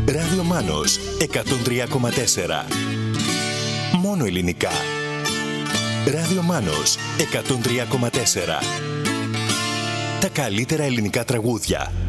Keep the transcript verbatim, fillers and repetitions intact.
Ράδιο Μάνος εκατόν τρία κόμμα τέσσερα. Μόνο ελληνικά. Ράδιο Μάνος εκατόν τρία κόμμα τέσσερα. Τα καλύτερα ελληνικά τραγούδια.